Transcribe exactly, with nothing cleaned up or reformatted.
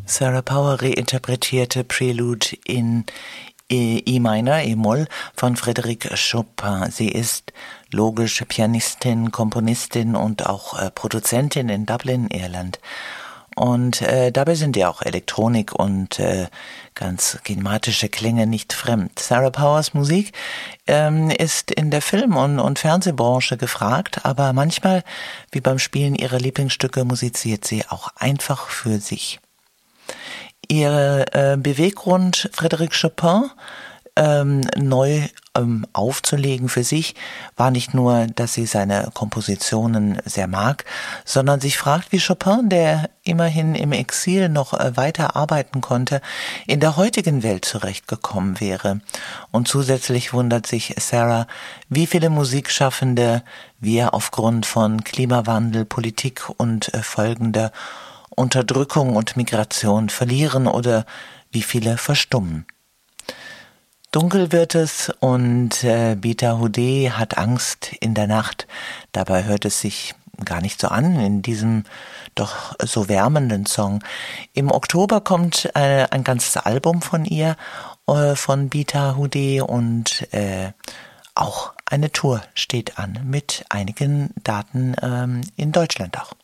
Sarah Power reinterpretierte Prelude in E Minor, E-Moll von Frédéric Chopin. Sie ist logisch Pianistin, Komponistin und auch äh, Produzentin in Dublin, Irland. Und äh, dabei sind ja auch Elektronik und äh, ganz kinematische Klänge nicht fremd. Sarah Powers Musik ähm, ist in der Film- und, und Fernsehbranche gefragt, aber manchmal, wie beim Spielen ihrer Lieblingsstücke, musiziert sie auch einfach für sich. Ihr äh, Beweggrund, Frédéric Chopin ähm, neu ähm, aufzulegen für sich, war nicht nur, dass sie seine Kompositionen sehr mag, sondern sich fragt, wie Chopin, der immerhin im Exil noch äh, weiter arbeiten konnte, in der heutigen Welt zurechtgekommen wäre. Und zusätzlich wundert sich Sarah, wie viele Musikschaffende wir aufgrund von Klimawandel, Politik und äh, folgender Unterdrückung und Migration verlieren oder wie viele verstummen. Dunkel wird es und äh, Bita Hodé hat Angst in der Nacht. Dabei hört es sich gar nicht so an in diesem doch so wärmenden Song. Im Oktober kommt äh, ein ganzes Album von ihr, äh, von Bita Hodé, und äh, auch eine Tour steht an mit einigen Daten ähm, in Deutschland auch.